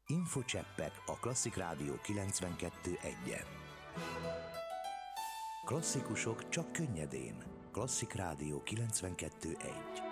Infocseppek a Klasszik Rádió 92.1-en. Klasszikusok csak könnyedén. Klasszik Rádió 92.1.